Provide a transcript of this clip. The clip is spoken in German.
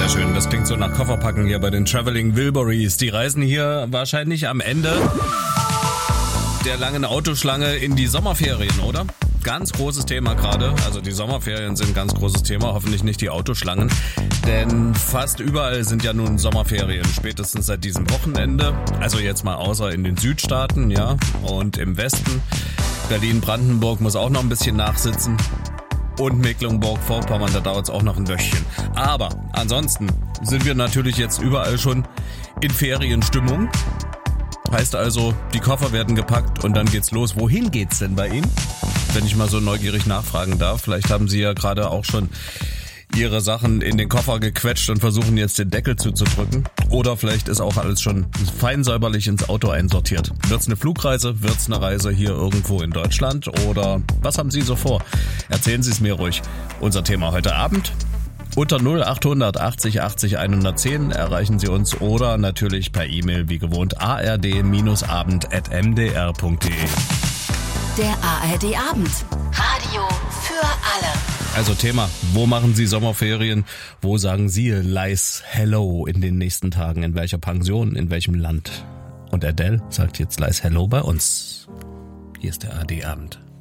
Sehr schön, das klingt so nach Kofferpacken hier bei den Traveling Wilburys. Die reisen hier wahrscheinlich am Ende der langen Autoschlange in die Sommerferien, oder? Ganz großes Thema gerade, also die Sommerferien sind ein ganz großes Thema, hoffentlich nicht die Autoschlangen, denn fast überall sind ja nun Sommerferien, spätestens seit diesem Wochenende, also jetzt mal außer in den Südstaaten, ja, und im Westen. Berlin-Brandenburg muss auch noch ein bisschen nachsitzen und Mecklenburg-Vorpommern, da dauert es auch noch ein Wöchchen. Aber ansonsten sind wir natürlich jetzt überall schon in Ferienstimmung. Heißt also, die Koffer werden gepackt und dann geht's los. Wohin geht's denn bei Ihnen? Wenn ich mal so neugierig nachfragen darf. Vielleicht haben Sie ja gerade auch schon Ihre Sachen in den Koffer gequetscht und versuchen jetzt den Deckel zuzudrücken. Oder vielleicht ist auch alles schon fein säuberlich ins Auto einsortiert. Wird's eine Flugreise? Wird's eine Reise hier irgendwo in Deutschland? Oder was haben Sie so vor? Erzählen Sie es mir ruhig. Unser Thema heute Abend. Unter 0800 80 80 110 erreichen Sie uns oder natürlich per E-Mail wie gewohnt ard-abend@mdr.de. Der ARD Abend. Radio für alle. Also Thema, wo machen Sie Sommerferien? Wo sagen Sie Lies Hello in den nächsten Tagen? In welcher Pension? In welchem Land? Und Adele sagt jetzt Lies Hello bei uns. Hier ist der ARD Abend.